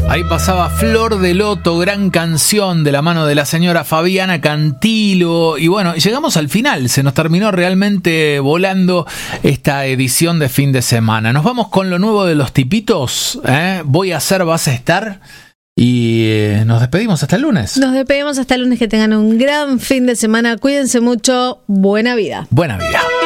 Ahí pasaba Flor de Loto, gran canción de la mano de la señora Fabiana Cantilo. Y bueno, llegamos al final, se nos terminó realmente volando esta edición de fin de semana. Nos vamos con lo nuevo de los tipitos, Voy a ser, vas a estar. Y nos despedimos hasta el lunes. Nos despedimos hasta el lunes, que tengan un gran fin de semana. Cuídense mucho, buena vida. Buena vida.